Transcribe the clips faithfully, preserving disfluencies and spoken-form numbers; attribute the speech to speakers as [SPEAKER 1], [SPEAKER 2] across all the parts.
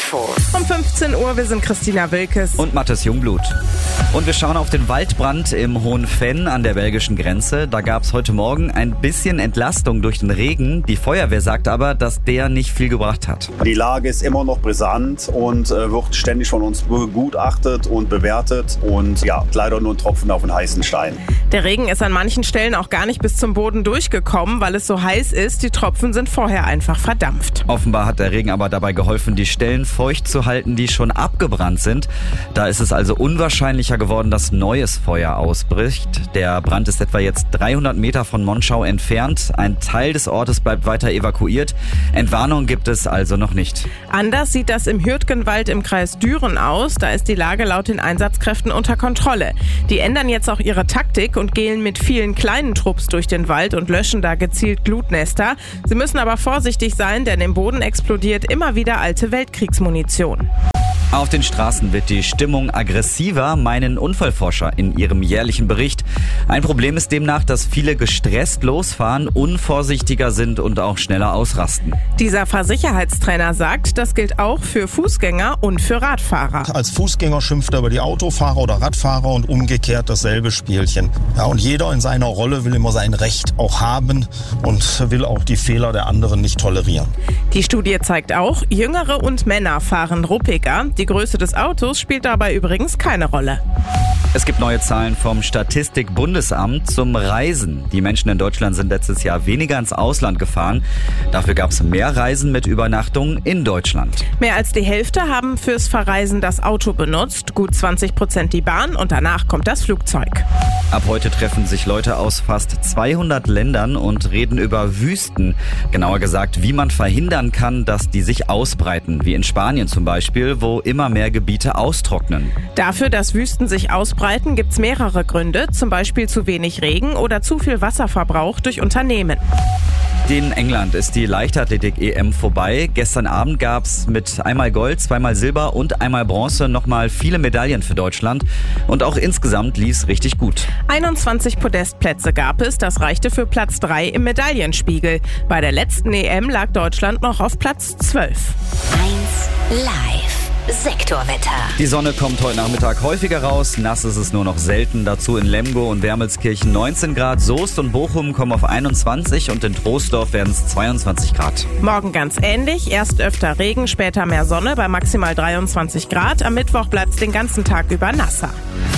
[SPEAKER 1] Info.
[SPEAKER 2] Um fünfzehn Uhr, wir sind Christina Wilkes
[SPEAKER 3] und Mathis Jungblut. Und wir schauen auf den Waldbrand im Hohen Venn an der belgischen Grenze. Da gab es heute Morgen ein bisschen Entlastung durch den Regen. Die Feuerwehr sagt aber, dass der nicht viel gebracht hat.
[SPEAKER 4] Die Lage ist immer noch brisant und äh, wird ständig von uns begutachtet und bewertet. Und ja, leider nur ein Tropfen auf den heißen Stein.
[SPEAKER 2] Der Regen ist an manchen Stellen auch gar nicht bis zum Boden durchgekommen, weil es so heiß ist. Die Tropfen sind vorher einfach verdampft.
[SPEAKER 3] Offenbar hat der Regen aber dabei geholfen, die Stellen feucht zu halten, die schon abgebrannt sind. Da ist es also unwahrscheinlicher geworden, dass neues Feuer ausbricht. Der Brand ist etwa jetzt dreihundert Meter von Monschau entfernt. Ein Teil des Ortes bleibt weiter evakuiert. Entwarnung gibt es also noch nicht.
[SPEAKER 2] Anders sieht das im Hürtgenwald im Kreis Düren aus. Da ist die Lage laut den Einsatzkräften unter Kontrolle. Die ändern jetzt auch ihre Taktik und gehen mit vielen kleinen Trupps durch den Wald und löschen da gezielt Glutnester. Sie müssen aber vorsichtig sein, denn im Boden explodiert immer wieder alte Weltkriegsmunition.
[SPEAKER 3] Auf den Straßen wird die Stimmung aggressiver, meinen Unfallforscher in ihrem jährlichen Bericht. Ein Problem ist demnach, dass viele gestresst losfahren, unvorsichtiger sind und auch schneller ausrasten.
[SPEAKER 2] Dieser Fahrsicherheitstrainer sagt, das gilt auch für Fußgänger und für Radfahrer.
[SPEAKER 5] Als Fußgänger schimpft er über die Autofahrer oder Radfahrer und umgekehrt dasselbe Spielchen. Ja, und jeder in seiner Rolle will immer sein Recht auch haben und will auch die Fehler der anderen nicht tolerieren.
[SPEAKER 2] Die Studie zeigt auch, Jüngere und Männer fahren ruppiger. Die Größe des Autos spielt dabei übrigens keine Rolle.
[SPEAKER 3] Es gibt neue Zahlen vom Statistikbundesamt zum Reisen. Die Menschen in Deutschland sind letztes Jahr weniger ins Ausland gefahren. Dafür gab es mehr Reisen mit Übernachtungen in Deutschland.
[SPEAKER 2] Mehr als die Hälfte haben fürs Verreisen das Auto benutzt, gut zwanzig Prozent die Bahn und danach kommt das Flugzeug.
[SPEAKER 3] Ab heute treffen sich Leute aus fast zweihundert Ländern und reden über Wüsten. Genauer gesagt, wie man verhindern kann, dass die sich ausbreiten, wie in Spanien zum Beispiel, wo immer mehr Gebiete austrocknen.
[SPEAKER 2] Dafür, dass Wüsten sich ausbreiten, gibt es mehrere Gründe, zum Beispiel zu wenig Regen oder zu viel Wasserverbrauch durch Unternehmen.
[SPEAKER 3] In England ist die Leichtathletik-E M vorbei. Gestern Abend gab es mit einmal Gold, zweimal Silber und einmal Bronze nochmal viele Medaillen für Deutschland. Und auch insgesamt lief es richtig gut.
[SPEAKER 2] einundzwanzig Podestplätze gab es, das reichte für Platz drei im Medaillenspiegel. Bei der letzten E M lag Deutschland noch auf Platz zwölf.
[SPEAKER 1] eins live. Sektorwetter.
[SPEAKER 3] Die Sonne kommt heute Nachmittag häufiger raus. Nass ist es nur noch selten. Dazu in Lemgo und Wermelskirchen neunzehn Grad. Soest und Bochum kommen auf einundzwanzig und in Troisdorf werden es zweiundzwanzig Grad.
[SPEAKER 2] Morgen ganz ähnlich. Erst öfter Regen, später mehr Sonne bei maximal dreiundzwanzig Grad. Am Mittwoch bleibt es den ganzen Tag über nasser.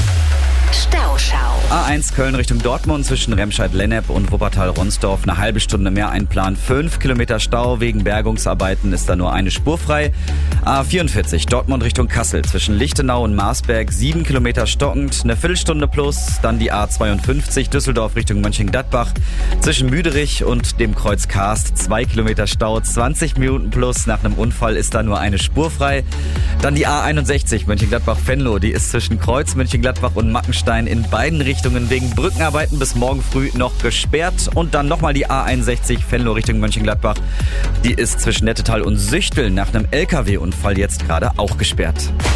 [SPEAKER 1] Stauschau.
[SPEAKER 3] A eins Köln Richtung Dortmund zwischen Remscheid-Lennep und Wuppertal-Ronsdorf. Eine halbe Stunde mehr einplanen. Fünf Kilometer Stau. Wegen Bergungsarbeiten ist da nur eine Spur frei. A vierundvierzig Dortmund Richtung Kassel zwischen Lichtenau und Marsberg. Sieben Kilometer stockend. Eine Viertelstunde plus. Dann die A zweiundfünfzig Düsseldorf Richtung Mönchengladbach. Zwischen Müderich und dem Kreuz Karst. Zwei Kilometer Stau. zwanzig Minuten plus. Nach einem Unfall ist da nur eine Spur frei. Dann die A einundsechzig Mönchengladbach-Venlo. Die ist zwischen Kreuz Mönchengladbach und Mackenstein in beiden Richtungen wegen Brückenarbeiten bis morgen früh noch gesperrt. Und dann nochmal die A einundsechzig Venlo Richtung Mönchengladbach. Die ist zwischen Nettetal und Süchtel nach einem L K W-Unfall jetzt gerade auch gesperrt.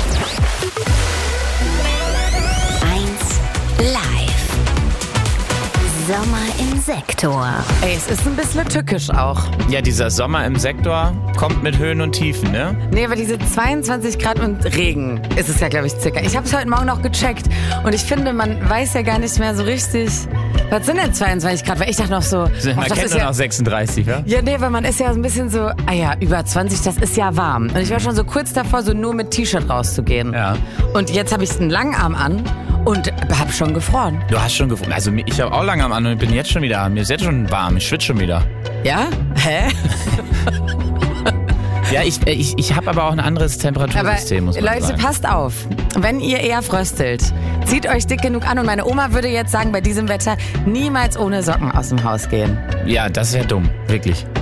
[SPEAKER 1] eins live. Sommer im Sektor.
[SPEAKER 6] Ey, es ist ein bisschen tückisch auch.
[SPEAKER 7] Ja, dieser Sommer im Sektor kommt mit Höhen und Tiefen, ne?
[SPEAKER 6] Nee, aber diese zweiundzwanzig Grad und Regen ist es ja, glaube ich, circa. Ich habe es heute Morgen noch gecheckt und ich finde, man weiß ja gar nicht mehr so richtig, was sind denn zweiundzwanzig Grad? Weil ich dachte noch so...
[SPEAKER 7] Man
[SPEAKER 6] ach, das
[SPEAKER 7] kennt
[SPEAKER 6] ist
[SPEAKER 7] nur
[SPEAKER 6] ja,
[SPEAKER 7] noch sechsunddreißig, ja?
[SPEAKER 6] ja, nee, weil man ist ja so ein bisschen so, ah ja, über zwanzig, das ist ja warm. Und ich war schon so kurz davor, so nur mit T-Shirt rauszugehen.
[SPEAKER 7] Ja.
[SPEAKER 6] Und jetzt habe ich einen Langarm an und habe schon gefroren.
[SPEAKER 7] Du hast schon gefroren. Also ich habe auch lange am an und bin jetzt schon wieder, mir ist jetzt schon warm, ich schwitze schon wieder.
[SPEAKER 6] Ja? Hä?
[SPEAKER 7] Ja, ich, ich, ich habe aber auch ein anderes Temperatursystem, muss man
[SPEAKER 6] Leute,
[SPEAKER 7] sagen.
[SPEAKER 6] passt auf. Wenn ihr eher fröstelt, zieht euch dick genug an. Und meine Oma würde jetzt sagen, bei diesem Wetter niemals ohne Socken aus dem Haus gehen.
[SPEAKER 7] Ja, das wäre dumm, wirklich.